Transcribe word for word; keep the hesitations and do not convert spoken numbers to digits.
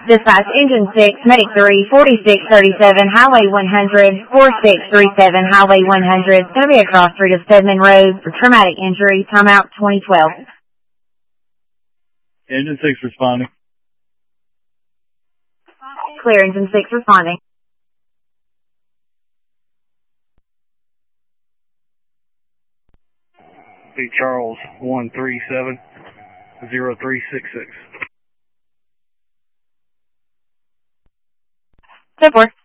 Dispatch Engine six, Medic three, forty-six thirty-seven, Highway one hundred, forty-six thirty-seven, Highway one hundred, going to be across street of Stedman Road for traumatic injury, timeout twenty twelve. Engine six responding. Clear, Engine six responding. B. Charles one three seven zero three six six. ten four.